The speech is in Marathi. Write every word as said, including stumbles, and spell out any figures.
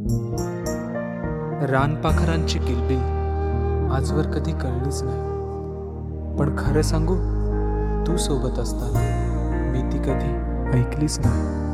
रानपाखरांची किलबिल आजवर कधी कळलीच नाही, पण खरं सांगू, तू सोबत असताना मी ती कधी ऐकलीच नाही.